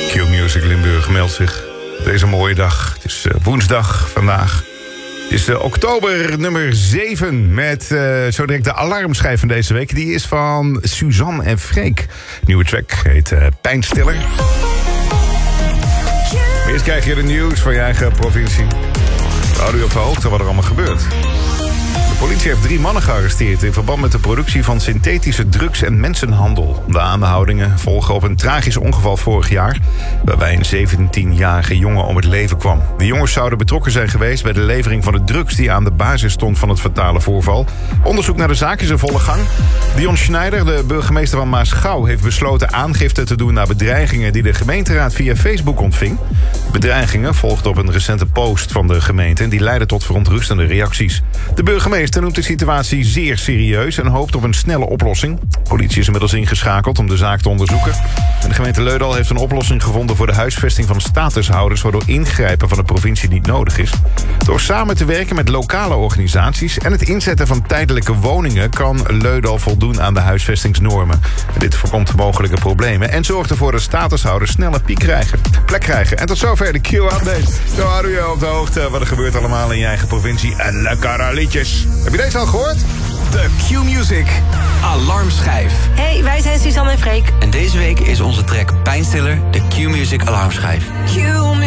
Q-Music Limburg meldt zich. Deze mooie dag. Het is woensdag vandaag. Het is oktober nummer 7 met zo direct de alarmschijf van deze week. Die is van Suzanne en Freek. Nieuwe track heet Pijnstiller. Eerst krijg je de nieuws van je eigen provincie. We houden u op de hoogte wat er allemaal gebeurt. De politie heeft 3 mannen gearresteerd in verband met de productie van synthetische drugs en mensenhandel. De aanhoudingen volgen op een tragisch ongeval vorig jaar, waarbij een 17-jarige jongen om het leven kwam. De jongens zouden betrokken zijn geweest bij de levering van de drugs die aan de basis stond van het fatale voorval. Onderzoek naar de zaak is in volle gang. Dion Schneider, de burgemeester van Maasgouw, heeft besloten aangifte te doen naar bedreigingen die de gemeenteraad via Facebook ontving. Bedreigingen volgden op een recente post van de gemeente en die leidden tot verontrustende reacties. De burgemeester noemt de situatie zeer serieus en hoopt op een snelle oplossing. De politie is inmiddels ingeschakeld om de zaak te onderzoeken. En de gemeente Leudal heeft een oplossing gevonden voor de huisvesting van statushouders, waardoor ingrijpen van de provincie niet nodig is. Door samen te werken met lokale organisaties en het inzetten van tijdelijke woningen kan Leudal voldoen aan de huisvestingsnormen. En dit voorkomt mogelijke problemen en zorgt ervoor dat statushouders sneller plek krijgen. En tot zover de Q-update. Zo houden we je op de hoogte wat er gebeurt allemaal in je eigen provincie. En lekkere liedjes. Heb je deze al gehoord? De Q-Music Alarmschijf. Hey, wij zijn Suzanne en Freek. En deze week is onze track Pijnstiller de Q-Music Alarmschijf.